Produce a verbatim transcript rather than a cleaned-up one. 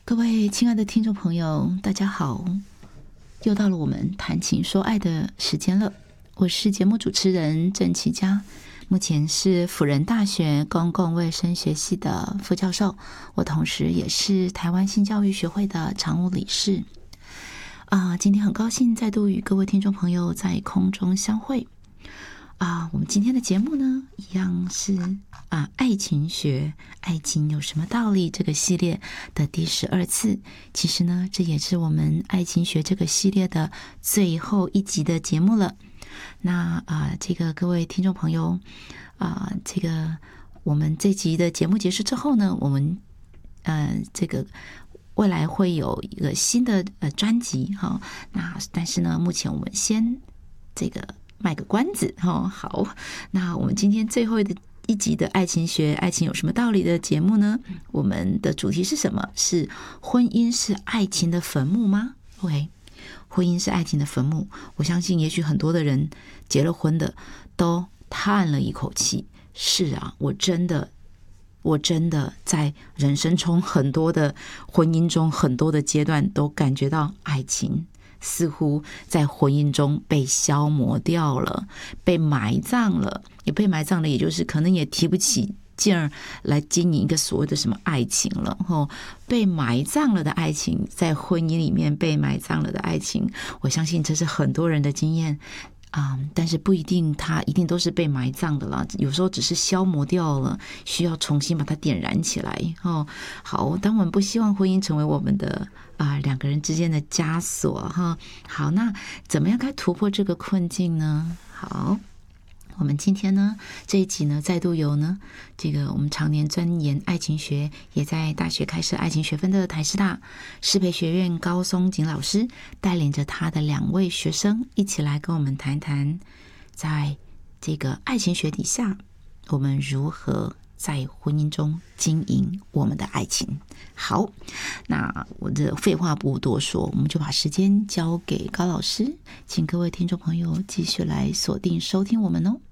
各位亲爱的听众朋友，大家好，又到了我们谈情说爱的时间了。我是节目主持人郑琪佳，目前是辅仁大学公共卫生学系的副教授，我同时也是台湾性教育学会的常务理事。啊，今天很高兴再度与各位听众朋友在空中相会。啊，我们今天的节目呢，一样是啊，爱情学，爱情有什么道理这个系列的第十二次。其实呢，这也是我们爱情学这个系列的最后一集的节目了。那啊，这个各位听众朋友啊，这个我们这集的节目结束之后呢，我们呃，这个未来会有一个新的呃专辑哈、哦。那但是呢，目前我们先这个。卖个关子哦，好，那我们今天最后的一集的爱情学，爱情有什么道理的节目呢？我们的主题是什么？是婚姻是爱情的坟墓吗 ？OK， 婚姻是爱情的坟墓。我相信，也许很多的人结了婚的都叹了一口气。是啊，我真的，我真的在人生中很多的婚姻中，很多的阶段都感觉到爱情。似乎在婚姻中被消磨掉了，被埋葬了，也被埋葬了，也就是可能也提不起劲儿来经营一个所谓的什么爱情了。哦，被埋葬了的爱情，在婚姻里面被埋葬了的爱情，我相信这是很多人的经验。嗯，但是不一定，它一定都是被埋葬的啦。有时候只是消磨掉了，需要重新把它点燃起来。哦，好，当我们不希望婚姻成为我们的啊、呃、两个人之间的枷锁哈。好，那怎么样该突破这个困境呢？好。我们今天呢这一集呢再度有呢这个我们常年钻研爱情学，也在大学开设爱情学分的台师大师培学院高松景老师带领着他的两位学生一起来跟我们谈谈，在这个爱情学底下我们如何在婚姻中经营我们的爱情。好，那我的废话不多说，我们就把时间交给高老师，请各位听众朋友继续来锁定收听我们哦。